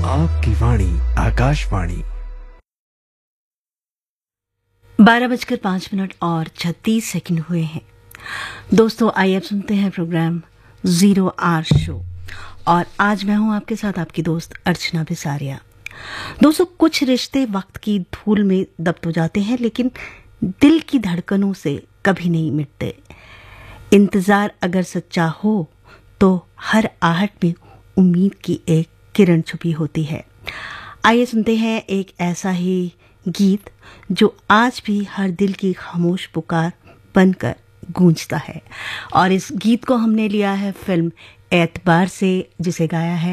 आपकी वाणी आकाशवाणी। 12:05 और 36 सेकंड हुए हैं। दोस्तों, आइए अब सुनते हैं प्रोग्राम जीरो आर शो। और आज मैं हूं आपके साथ आपकी दोस्त अर्चना बिसारिया। दोस्तों, कुछ रिश्ते वक्त की धूल में दब तो जाते हैं, लेकिन दिल की धड़कनों से कभी नहीं मिटते। इंतजार अगर सच्चा हो तो हर आहट में उम्मीद की एक किरण छुपी होती है। आइए सुनते हैं एक ऐसा ही गीत जो आज भी हर दिल की खामोश पुकार बनकर गूंजता है। और इस गीत को हमने लिया है फिल्म एतबार से, जिसे गाया है